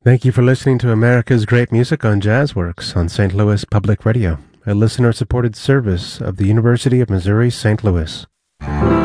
Thank you for listening to America's Great Music on Jazzworks on St. Louis Public Radio, a listener-supported service of the University of Missouri St. Louis.